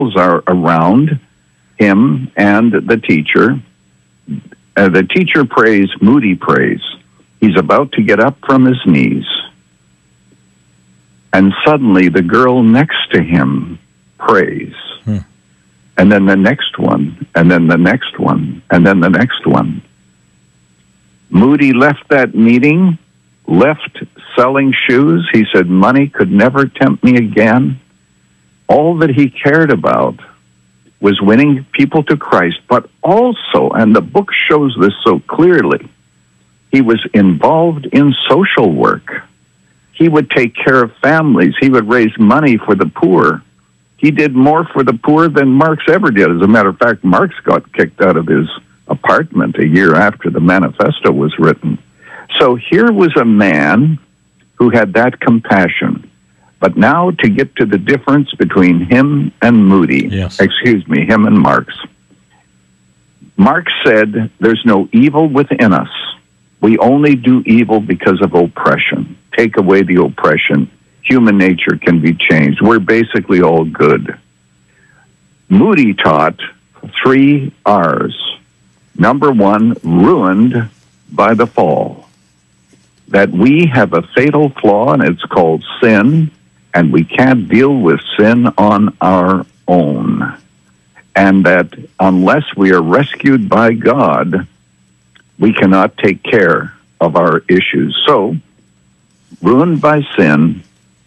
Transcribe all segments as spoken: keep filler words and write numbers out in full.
are around him and the teacher. Uh, the teacher prays, Moody prays. He's about to get up from his knees. And suddenly the girl next to him prays. Hmm. And then the next one, and then the next one, and then the next one. Moody left that meeting, left selling shoes. He said, money could never tempt me again. All that he cared about was winning people to Christ, but also, and the book shows this so clearly, he was involved in social work. He would take care of families. He would raise money for the poor. He did more for the poor than Marx ever did. As a matter of fact, Marx got kicked out of his apartment a year after the manifesto was written. So here was a man who had that compassion. But now to get to the difference between him and Moody, yes. excuse me, him and Marx. Marx said, there's no evil within us. We only do evil because of oppression. Take away the oppression. Human nature can be changed. We're basically all good. Moody taught three R's. Number one, ruined by the fall. That we have a fatal flaw, and it's called sin, and we can't deal with sin on our own. And that unless we are rescued by God, we cannot take care of our issues. So, ruined by sin,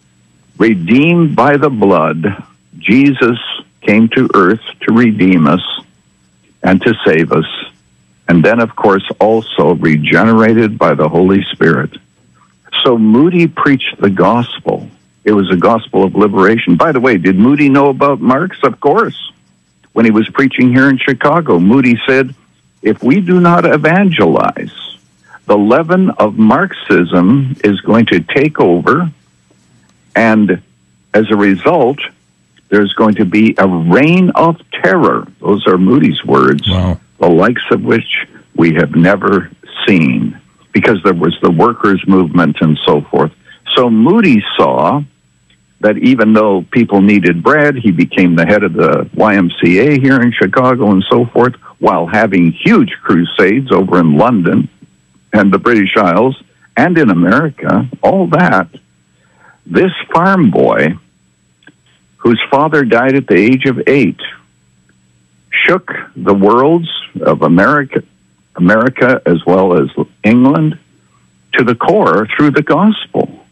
redeemed by the blood, Jesus came to earth to redeem us and to save us. And then, of course, also regenerated by the Holy Spirit. So Moody preached the gospel. It was a gospel of liberation. By the way, did Moody know about Marx? Of course. When he was preaching here in Chicago, Moody said, if we do not evangelize, the leaven of Marxism is going to take over, and as a result, there's going to be a reign of terror. Those are Moody's words. Wow. The likes of which we have never seen, because there was the workers' movement and so forth. So Moody saw that even though people needed bread, he became the head of the Y M C A here in Chicago and so forth, while having huge crusades over in London and the British Isles and in America, all that. This farm boy, whose father died at the age of eight, shook the worlds of America, America as well as England to the core through the gospel.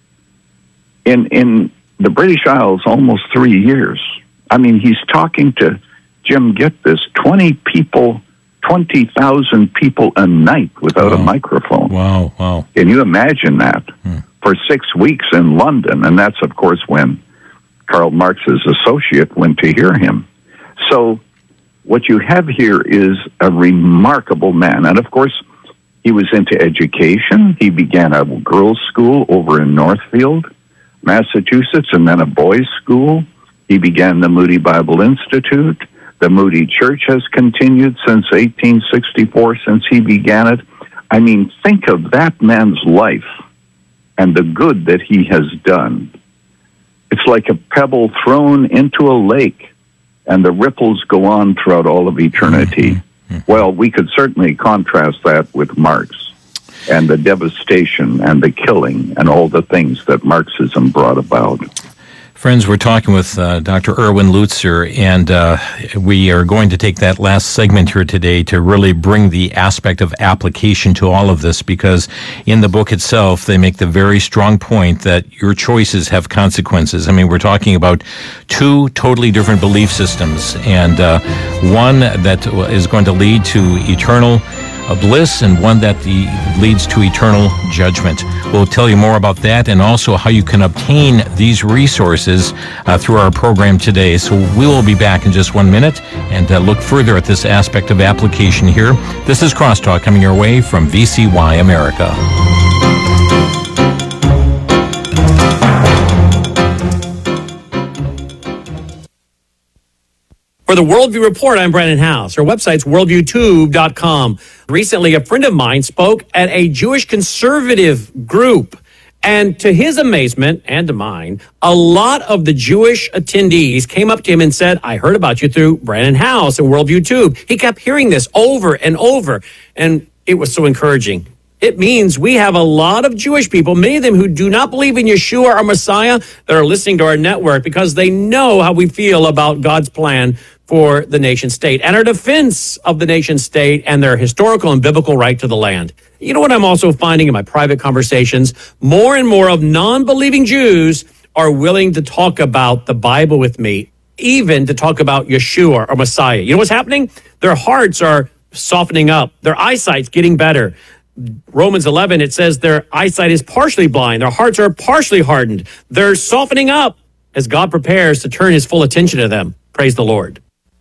In in the British Isles, almost three years. I mean, he's talking to, Jim, get this, twenty people, twenty thousand people a night without wow. a microphone. Wow, wow. Can you imagine that? Hmm. For six weeks in London, and that's, of course, when Karl Marx's associate went to hear him. So what you have here is a remarkable man. And, of course, he was into education. He began a girls' school over in Northfield, Massachusetts, and then a boys' school. He began the Moody Bible Institute. The Moody Church has continued since eighteen sixty-four, since he began it. I mean, think of that man's life and the good that he has done. It's like a pebble thrown into a lake, and the ripples go on throughout all of eternity. Mm-hmm. Mm-hmm. Well, we could certainly contrast that with Marx and the devastation and the killing and all the things that Marxism brought about. Friends, we're talking with uh, Doctor Erwin Lutzer, and uh, we are going to take that last segment here today to really bring the aspect of application to all of this, because in the book itself, they make the very strong point that your choices have consequences. I mean, we're talking about two totally different belief systems, and uh, one that is going to lead to eternal a bliss, and one that the, leads to eternal judgment. We'll tell you more about that, and also how you can obtain these resources uh, through our program today. So we will be back in just one minute and uh, look further at this aspect of application here. This is Crosstalk coming your way from V C Y America. For the Worldview Report, I'm Brandon House. Our website's worldview tube dot com. Recently, a friend of mine spoke at a Jewish conservative group, And to his amazement and to mine, a lot of the Jewish attendees came up to him and said, I heard about you through Brandon House and Worldview Tube. He kept hearing this over and over, and it was so encouraging. It means we have a lot of Jewish people, many of them who do not believe in Yeshua or Messiah, that are listening to our network because they know how we feel about God's plan for the nation state and our defense of the nation state and their historical and biblical right to the land. You know what I'm also finding in my private conversations? More and more of non-believing Jews are willing to talk about the Bible with me, even to talk about Yeshua or Messiah. You know what's happening? Their hearts are softening up. Their eyesight's getting better. Romans eleven, it says their eyesight is partially blind. Their hearts are partially hardened. They're softening up as God prepares to turn his full attention to them. Praise the Lord.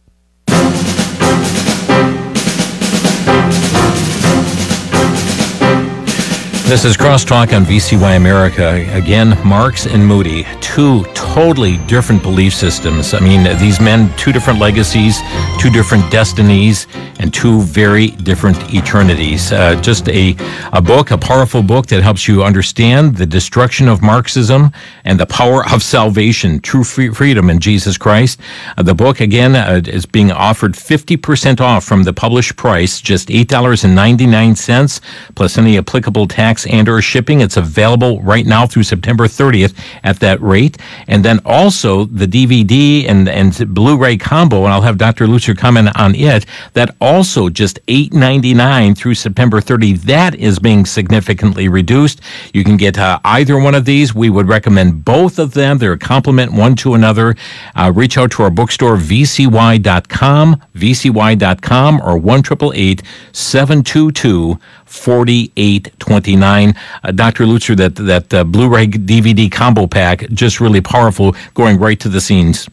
This is Crosstalk on V C Y America. Again, Marx and Moody, two totally different belief systems. I mean, these men, two different legacies, two different destinies, and two very different eternities. Uh, just a, a book, a powerful book that helps you understand the destruction of Marxism and the power of salvation, true free freedom in Jesus Christ. Uh, the book, again, uh, is being offered fifty percent off from the published price, just eight dollars and ninety-nine cents, plus any applicable tax and or shipping. It's available right now through September thirtieth at that rate. And then also the D V D and, and Blu-ray combo, and I'll have Doctor Lutzer comment on it, that also just eight ninety-nine through September thirtieth. That is being significantly reduced. You can get uh, either one of these. We would recommend both of them. They're a complement one to another. Uh, reach out to our bookstore, V C Y dot com, V C Y dot com, or one eight eight eight, seven two two, four eight two nine. Uh, Doctor Lutzer, that that uh, Blu-ray D V D combo pack, just really powerful, going right to the scenes.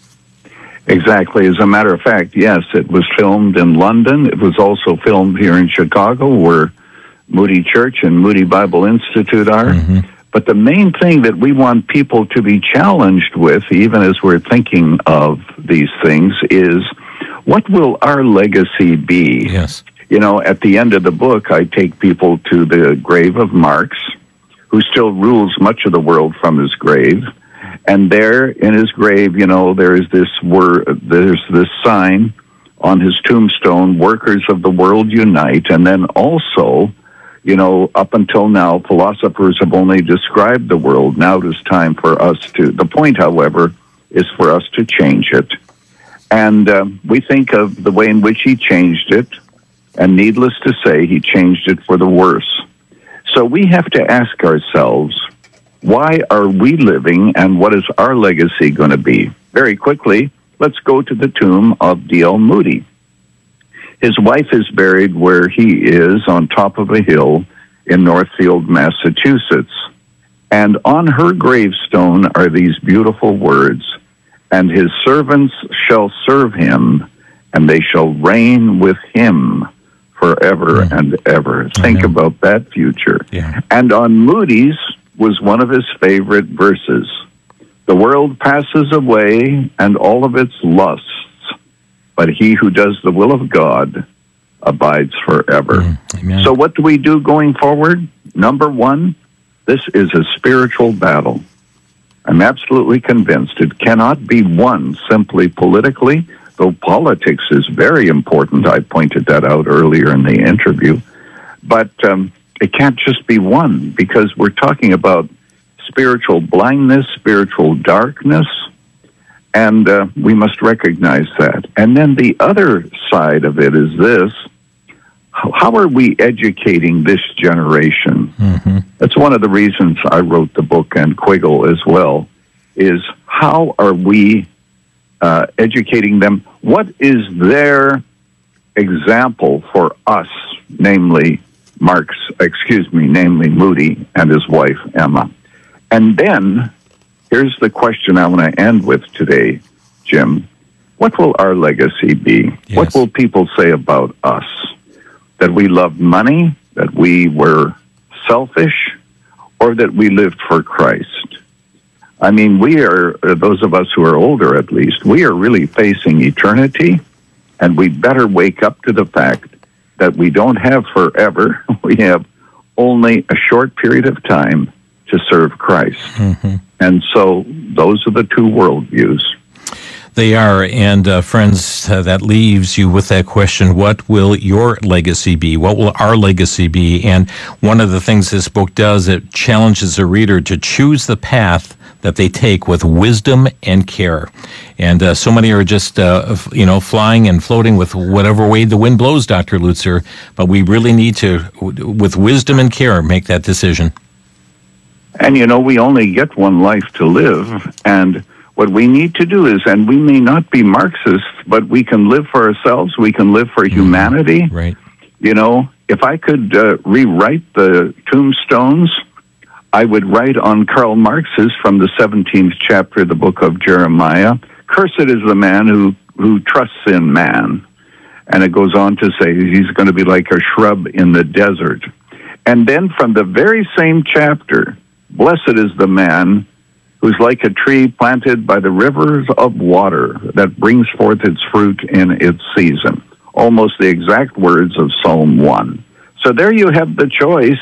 Exactly. As a matter of fact, yes, it was filmed in London. It was also filmed here in Chicago, where Moody Church and Moody Bible Institute are. Mm-hmm. But the main thing that we want people to be challenged with, even as we're thinking of these things, is what will our legacy be? Yes. You know, at the end of the book, I take people to the grave of Marx, who still rules much of the world from his grave. And there in his grave, you know, there is this word, there's this sign on his tombstone, workers of the world unite. And then also, you know, up until now, philosophers have only described the world. Now it is time for us to, the point, however, is for us to change it. And uh, we think of the way in which he changed it. And needless to say, he changed it for the worse. So we have to ask ourselves, why are we living and what is our legacy going to be? Very quickly, let's go to the tomb of D L Moody. His wife is buried where he is on top of a hill in Northfield, Massachusetts. And on her gravestone are these beautiful words, and his servants shall serve him, and they shall reign with him forever mm. and ever. Think about that future. Yeah. And on Moody's was one of his favorite verses. The world passes away and all of its lusts, but he who does the will of God abides forever. Mm. So what do we do going forward? Number one, this is a spiritual battle. I'm absolutely convinced it cannot be won simply politically, though politics is very important. I pointed that out earlier in the interview. But um, it can't just be won, because we're talking about spiritual blindness, spiritual darkness, and uh, we must recognize that. And then the other side of it is this: how, how are we educating this generation? Mm-hmm. That's one of the reasons I wrote the book, and Quiggle as well, is how are we uh, educating them? What is their example for us, namely Marx, excuse me, namely Moody and his wife, Emma? And then, here's the question I want to end with today, Jim. What will our legacy be? Yes. What will people say about us? That we loved money, that we were selfish, or that we lived for Christ? I mean, we are, those of us who are older at least, we are really facing eternity, and we better wake up to the fact that we don't have forever. We have only a short period of time to serve Christ. Mm-hmm. And so those are the two worldviews. They are. And uh, friends, uh, that leaves you with that question, what will your legacy be? What will our legacy be? And one of the things this book does, it challenges the reader to choose the path that they take with wisdom and care. And uh, so many are just, uh, you know, flying and floating with whatever way the wind blows, Doctor Lutzer. But we really need to, with wisdom and care, make that decision. And, you know, we only get one life to live. And what we need to do is, and we may not be Marxists, but we can live for ourselves. We can live for humanity. Right. You know, if I could uh, rewrite the tombstones, I would write on Karl Marx's from the seventeenth chapter of the book of Jeremiah, "Cursed is the man who, who trusts in man." And it goes on to say he's going to be like a shrub in the desert. And then from the very same chapter, "Blessed is the man who's like a tree planted by the rivers of water that brings forth its fruit in its season." Almost the exact words of Psalm one. So there you have the choice.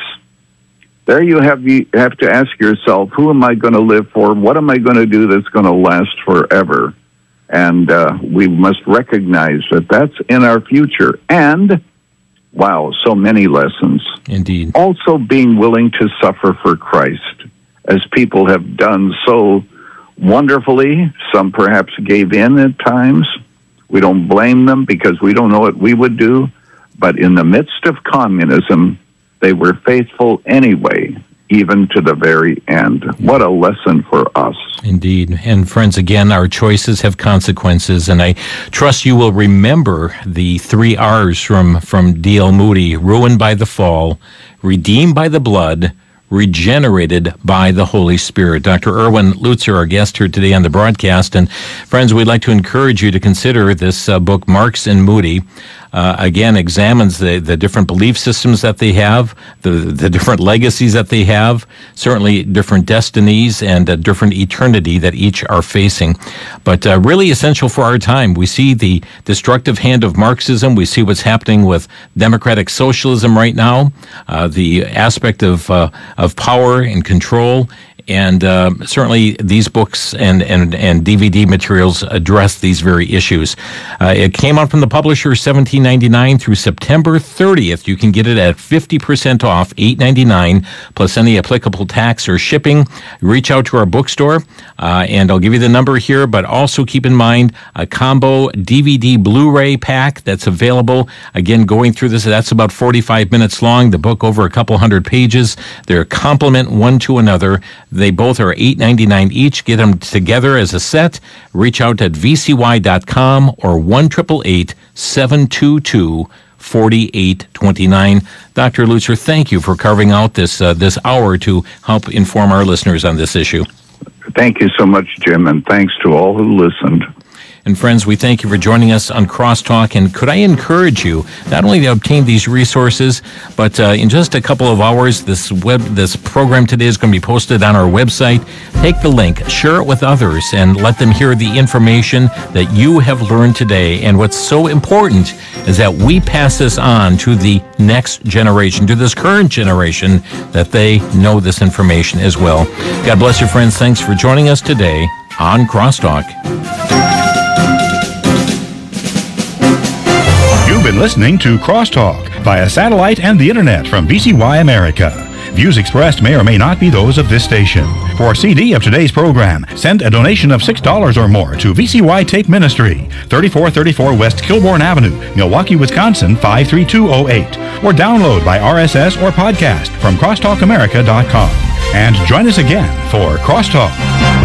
There you have you have to ask yourself, who am I going to live for? What am I going to do that's going to last forever? And uh, we must recognize that that's in our future. And, wow, so many lessons. Indeed. Also being willing to suffer for Christ, as people have done so wonderfully. Some perhaps gave in at times. We don't blame them because we don't know what we would do. But in the midst of communism, they were faithful anyway, even to the very end. What a lesson for us. Indeed. And friends, again, our choices have consequences, and I trust you will remember the three R's from, from D L Moody: ruined by the fall, redeemed by the blood, regenerated by the Holy Spirit. Doctor Erwin Lutzer, our guest here today on the broadcast. And friends, we'd like to encourage you to consider this uh, book, Marx and Moody. Uh, again, examines the, the different belief systems that they have, the, the different legacies that they have, certainly different destinies and a different eternity that each are facing. But uh, really essential for our time. We see the destructive hand of Marxism. We see what's happening with democratic socialism right now, uh, the aspect of uh, of power and control. And uh, certainly these books and, and, and D V D materials address these very issues. Uh, it came out from the publisher seventeen ninety-nine through September thirtieth. You can get it at fifty percent off, eight ninety-nine, plus any applicable tax or shipping. Reach out to our bookstore, uh, and I'll give you the number here, but also keep in mind a combo D V D Blu-ray pack that's available. Again, going through this, that's about forty-five minutes long. The book over a couple hundred pages. They're complement one to another. They both are eight ninety-nine each. Get them together as a set. Reach out at v c y dot com or one eight eight eight, seven two two, four eight two nine. Doctor Lutzer, thank you for carving out this uh, this hour to help inform our listeners on this issue. Thank you so much, Jim, and thanks to all who listened. And friends, we thank you for joining us on Crosstalk. And could I encourage you not only to obtain these resources, but uh, in just a couple of hours, this web this program today is going to be posted on our website. Take the link, share it with others, and let them hear the information that you have learned today. And what's so important is that we pass this on to the next generation, to this current generation, that they know this information as well. God bless you, friends. Thanks for joining us today on Crosstalk. You've been listening to Crosstalk via satellite and the internet from V C Y America. Views expressed may or may not be those of this station. For a C D of today's program, send a donation of six dollars or more to V C Y Tape Ministry, thirty-four thirty-four West Kilbourne Avenue, Milwaukee, Wisconsin, five three two oh eight. Or download by R S S or podcast from crosstalk america dot com. And join us again for Crosstalk.